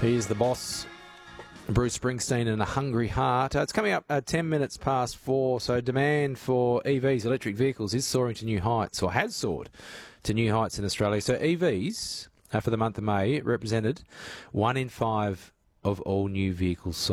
Here's the boss, Bruce Springsteen, and A Hungry Heart. It's coming up at 10 minutes past 4, so demand for EVs, electric vehicles, is soaring to new heights, or has soared to new heights in Australia. So EVs, for the month of May, represented 1 in 5 of all new vehicles sold.